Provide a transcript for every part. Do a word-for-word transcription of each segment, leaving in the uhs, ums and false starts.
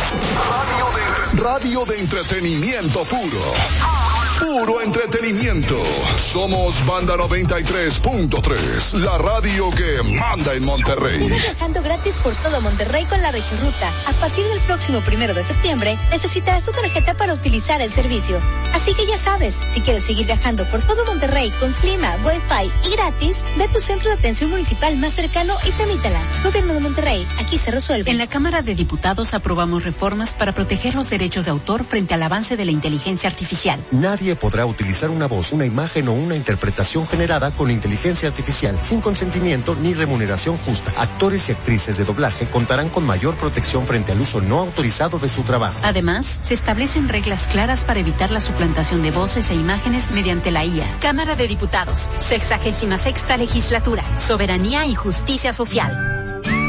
Radio de, radio de entretenimiento puro. Puro entretenimiento. Somos Banda noventa y tres punto tres, la radio que manda en Monterrey. Sigue viajando gratis por todo Monterrey con la Regiruta. A partir del próximo primero de septiembre, necesitarás tu tarjeta para utilizar el servicio. Así que ya sabes, si quieres seguir viajando por todo Monterrey con clima, wifi y gratis, ve a tu centro de atención municipal más cercano y tramítala. Gobierno de Monterrey, aquí se resuelve. En la Cámara de Diputados aprobamos reformas para proteger los derechos de autor frente al avance de la inteligencia artificial. Nadie podrá utilizar una voz, una imagen o una interpretación generada con inteligencia artificial sin consentimiento ni remuneración justa. Actores y actrices de doblaje contarán con mayor protección frente al uso no autorizado de su trabajo. Además, se establecen reglas claras para evitar la suplantación de voces e imágenes mediante la I A. Cámara de Diputados, sexagésima sexta legislatura, soberanía y justicia social.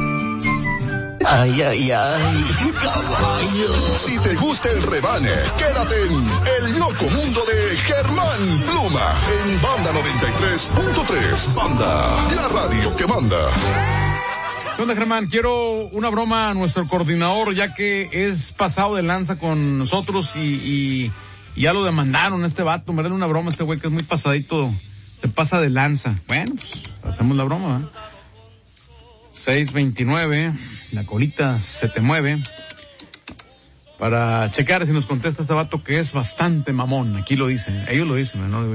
Ay, ay, ay, caballo. Si te gusta el rebane, quédate en El Loco Mundo de Germán Pluma en Banda noventa y tres punto tres. Banda, la radio que manda. ¿Qué onda, Germán? Quiero una broma a nuestro coordinador, ya que es pasado de lanza con nosotros y, y, y ya lo demandaron a este vato. Me da una broma a este güey que es muy pasadito, se pasa de lanza. Bueno, pues hacemos la broma, ¿eh? seis veintinueve, la colita se te mueve. Para checar si nos contesta este vato que es bastante mamón. Aquí lo dicen, ellos lo dicen, ¿no?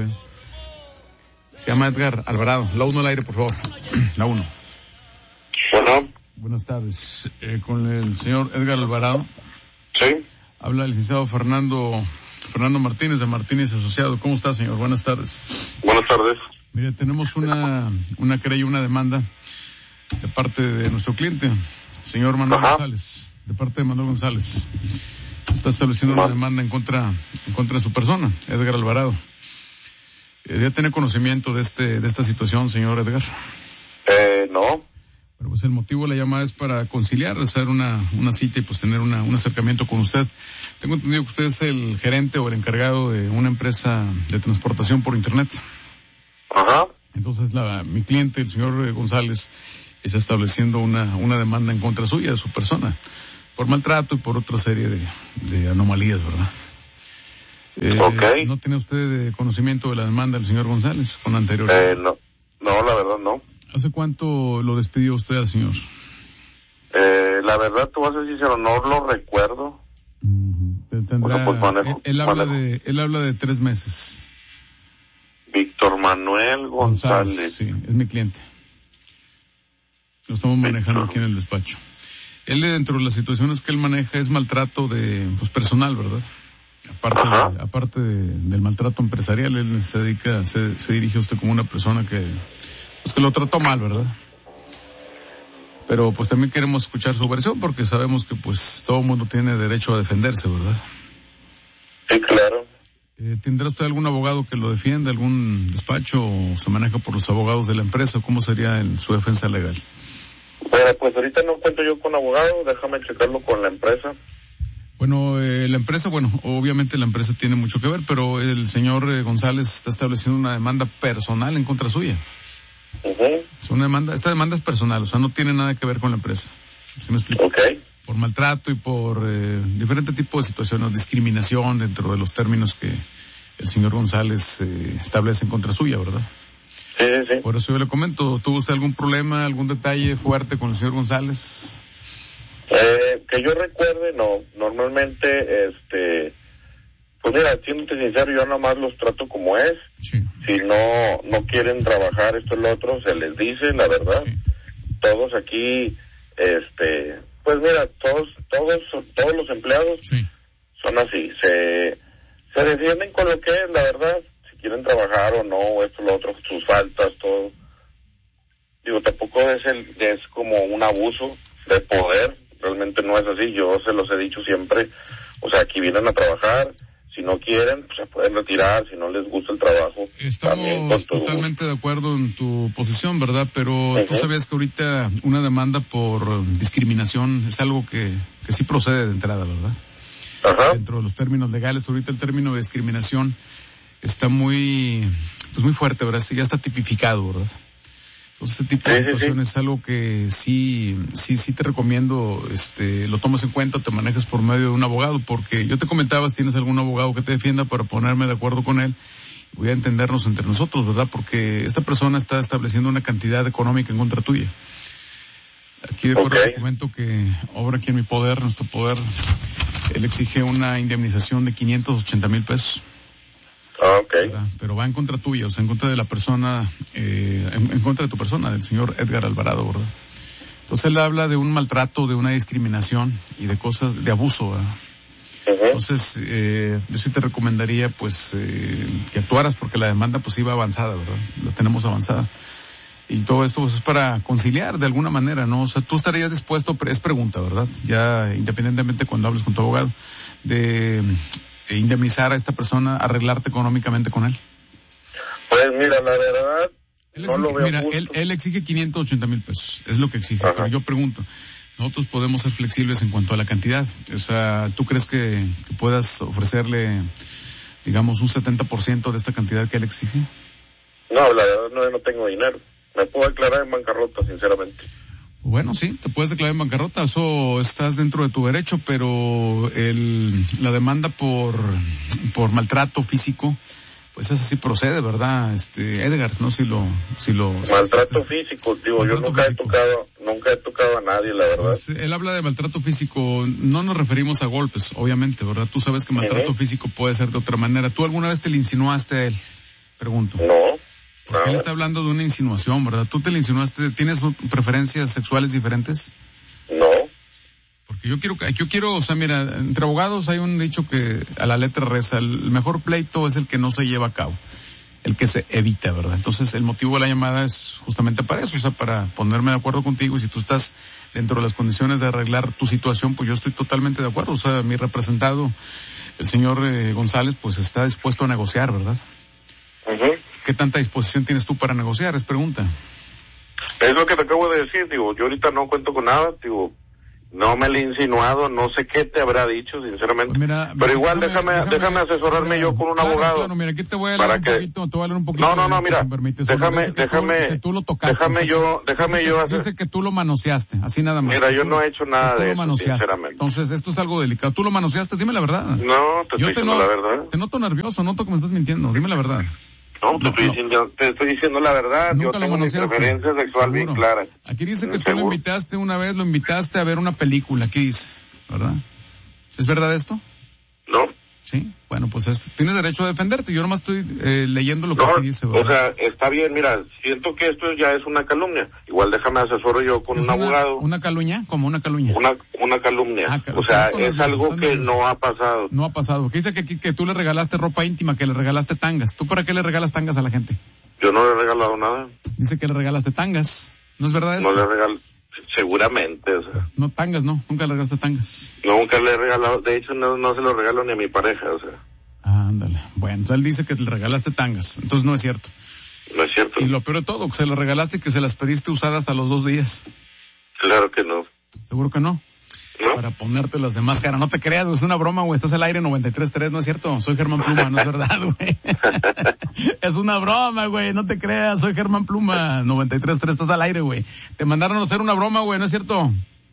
Se llama Edgar Alvarado. La uno al aire, por favor. La uno. Bueno. Buenas tardes. Eh, con el señor Edgar Alvarado. Sí. Habla el licenciado Fernando Fernando Martínez de Martínez Asociado. ¿Cómo está, señor? Buenas tardes. Buenas tardes. Mire, tenemos una una querella, una demanda de parte de nuestro cliente, señor Manuel Ajá. González, de parte de Manuel González. Está estableciendo Ajá. una demanda en contra en contra de su persona, Edgar Alvarado. Eh, ¿Ya tiene conocimiento de este de esta situación, señor Edgar? Eh, no. Pero pues el motivo de la llamada es para conciliar, hacer una una cita y pues tener una un acercamiento con usted. Tengo entendido que usted es el gerente o el encargado de una empresa de transportación por internet. Ajá. Entonces la mi cliente, el señor González, está estableciendo una una demanda en contra suya, de su persona, por maltrato y por otra serie de, de anomalías, ¿verdad? Eh, okay. ¿No tiene usted conocimiento de la demanda del señor González con anterioridad? Eh, no, no, la verdad no. ¿Hace cuánto lo despidió usted al señor? Eh, la verdad, tú vas a decir, no lo recuerdo. Uh-huh. Tendrá, pues manejo, él, él habla manejo. de él habla de tres meses. Víctor Manuel González. González. Sí, es mi cliente. Lo estamos manejando aquí en el despacho. Él, dentro de las situaciones que él maneja, es maltrato de, pues, personal, ¿verdad? Aparte, de, aparte de, del maltrato empresarial, él se dedica, se, se dirige a usted como una persona que, pues, que lo trató mal, ¿verdad? Pero, pues, también queremos escuchar su versión, porque sabemos que, pues, todo el mundo tiene derecho a defenderse, ¿verdad? Sí, claro. Eh, ¿Tendrá usted algún abogado que lo defienda, algún despacho, o se maneja por los abogados de la empresa? ¿Cómo sería en su defensa legal? Bueno, pues ahorita no cuento yo con abogado, déjame checarlo con la empresa. Bueno, eh, la empresa, bueno, obviamente la empresa tiene mucho que ver, pero el señor eh, González está estableciendo una demanda personal en contra suya. Uh-huh. Es una demanda, esta demanda es personal, o sea, no tiene nada que ver con la empresa. ¿Sí me explico? Okay. Por maltrato y por eh, diferente tipo de situaciones, discriminación dentro de los términos que el señor González eh, establece en contra suya, ¿verdad? Sí, sí. Por eso yo le comento, ¿tuvo usted algún problema, algún detalle fuerte con el señor González? Eh, que yo recuerde, no. Normalmente, este, pues mira, siéndote sincero, yo nomás los trato como es. Sí. Si no, no quieren trabajar esto y lo otro, se les dice, la verdad. Sí. Todos aquí, este, pues mira, todos, todos, todos los empleados sí. son así, se, se defienden con lo que es, la verdad. Quieren trabajar o no, esto, lo otro, sus faltas, todo. Digo, tampoco es el, es como un abuso de poder, realmente no es así, yo se los he dicho siempre, o sea, aquí vienen a trabajar, si no quieren, pues se pueden retirar, si no les gusta el trabajo. Estamos totalmente de acuerdo en tu posición, ¿verdad? Pero uh-huh. tú sabías que ahorita una demanda por discriminación es algo que, que sí procede de entrada, ¿verdad? Ajá. Dentro de los términos legales, ahorita el término de discriminación está muy, pues muy fuerte, ¿verdad? Ya está tipificado, ¿verdad? Entonces, este tipo de situaciones sí, sí. es algo que sí, sí, sí te recomiendo, este, lo tomes en cuenta, te manejes por medio de un abogado, porque yo te comentaba si tienes algún abogado que te defienda para ponerme de acuerdo con él, voy a entendernos entre nosotros, ¿verdad? Porque esta persona está estableciendo una cantidad económica en contra tuya. Aquí de acuerdo okay. al documento que obra aquí en mi poder, nuestro poder, él exige una indemnización de quinientos ochenta mil pesos. Ah, okay. Pero va en contra tuya, o sea, en contra de la persona, eh, en, en contra de tu persona, del señor Edgar Alvarado, ¿verdad? Entonces él habla de un maltrato, de una discriminación y de cosas, de abuso, ¿verdad? Uh-huh. Entonces, eh, yo sí te recomendaría, pues, eh, que actuaras porque la demanda, pues, iba avanzada, ¿verdad? La tenemos avanzada. Y todo esto, pues, es para conciliar de alguna manera, ¿no? O sea, tú estarías dispuesto, es pregunta, ¿verdad? Ya, independientemente cuando hables con tu abogado, de indemnizar a esta persona, arreglarte económicamente con él. Pues mira, la verdad, él exige, no lo veo mira, justo. él, él exige quinientos ochenta mil pesos, es lo que exige. Ajá. Pero yo pregunto, nosotros podemos ser flexibles en cuanto a la cantidad. O sea, ¿tú crees que, que puedas ofrecerle, digamos, un setenta por ciento de esta cantidad que él exige? No, la verdad no, no tengo dinero. Me puedo declarar en bancarrota, sinceramente. Bueno, sí, te puedes declarar en bancarrota, eso estás dentro de tu derecho, pero el, la demanda por, por maltrato físico, pues esa sí procede, ¿verdad? Este, Edgar, no si lo, si lo. Maltrato si físico, digo, maltrato yo nunca físico. he tocado, nunca he tocado a nadie, la verdad. Pues, él habla de maltrato físico, no nos referimos a golpes, obviamente, ¿verdad? Tú sabes que maltrato uh-huh. físico puede ser de otra manera. ¿Tú alguna vez te le insinuaste a él? Pregunto. No. Porque él está hablando de una insinuación, ¿verdad? ¿Tú te le insinuaste? ¿Tienes preferencias sexuales diferentes? No. Porque yo quiero, yo quiero, o sea, mira, entre abogados hay un dicho que a la letra reza, el mejor pleito es el que no se lleva a cabo, el que se evita, ¿verdad? Entonces el motivo de la llamada es justamente para eso, o sea, para ponerme de acuerdo contigo, y si tú estás dentro de las condiciones de arreglar tu situación, pues yo estoy totalmente de acuerdo, o sea, mi representado, el señor eh, González, pues está dispuesto a negociar, ¿verdad? Uh-huh. ¿Qué tanta disposición tienes tú para negociar? Es pregunta. Es lo que te acabo de decir, digo, yo ahorita no cuento con nada, digo, no me le he insinuado, no sé qué te habrá dicho, sinceramente. Pues mira, pero igual déjame, déjame, déjame asesorarme mira, yo con un claro, abogado. Claro, mira, aquí te voy a hablar un que... poquito, te voy a hablar un poquito. No, no, no, mira, déjame, déjame, que tú lo tocaste, déjame yo, déjame dice yo que, hacer... Dice que tú lo manoseaste, así nada más. Mira, yo tú, no he hecho nada de eso, sinceramente. Entonces, esto es algo delicado. ¿Tú lo manoseaste? Dime la verdad. No, te yo estoy te diciendo no, la verdad. Te noto nervioso, noto que me estás mintiendo. Dime la verdad. No, te, no, estoy no. Diciendo, te estoy diciendo la verdad. Nunca yo tengo mi preferencia sexual Seguro. bien clara. Aquí dice que Seguro. tú lo invitaste una vez, lo invitaste a ver una película. Aquí dice, ¿verdad? ¿Es verdad esto? No. Sí, bueno, pues es, tienes derecho a defenderte. Yo nomás estoy eh, leyendo lo que no, aquí dice, ¿verdad? O sea, está bien, mira, siento que esto ya es una calumnia. Igual déjame asesoro yo con un una, abogado. ¿Una calumnia? ¿Cómo una calumnia? Una, una calumnia. Ah, o sea, es nervioso, algo que nervioso. no ha pasado. No ha pasado. ¿Qué dice que, que, que tú le regalaste ropa íntima, que le regalaste tangas? ¿Tú para qué le regalas tangas a la gente? Yo no le he regalado nada. Dice que le regalaste tangas. ¿No es verdad eso? No le regalé. Seguramente, o sea. No, tangas no, nunca le regalaste tangas. Nunca le he regalado, de hecho no, no se lo regalo ni a mi pareja, o sea. Ah, ándale. Bueno, entonces él dice que le regalaste tangas, entonces no es cierto. No es cierto. Y lo peor de todo, que se lo regalaste y que se las pediste usadas a los dos días. Claro que no. ¿Seguro que no? ¿No? Para ponértelas de máscara. No te creas, es una broma, güey. Estás al aire noventa y tres punto tres, no es cierto. Soy Germán Pluma, no es verdad, güey. Es una broma, güey. No te creas, soy Germán Pluma. noventa y tres punto tres, estás al aire, güey. Te mandaron a hacer una broma, güey, ¿no es cierto?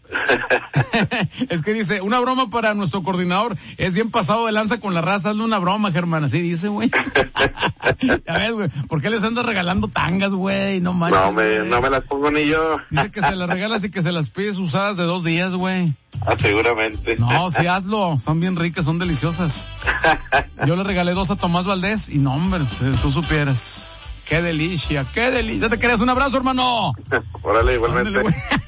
Es que dice, una broma para nuestro coordinador, es bien pasado de lanza con la raza, hazle una broma, Germán, así dice, güey. Ya ves, güey, ¿por qué les andas regalando tangas, güey? No manches, No me, no me las pongo ni yo. Dice que se las regalas y que se las pides usadas de dos días, güey. Ah, seguramente. No, sí, hazlo, son bien ricas, son deliciosas. Yo le regalé dos a Tomás Valdés y no, hombre, si tú supieras. Qué delicia, qué delicia. ¿Te querías un abrazo, hermano? Órale, igualmente. Ándale,